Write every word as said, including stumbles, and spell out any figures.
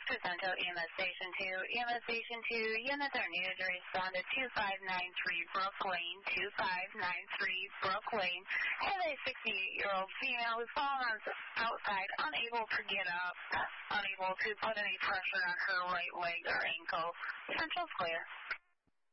for Central E M S Station two. E M S Station two, units are needed to respond to two five nine three Brook Lane, two five nine three Brook Lane. Have a sixty-eight-year-old female who's fallen on outside, unable to get up, unable to put any pressure on her right leg or ankle. Central's clear.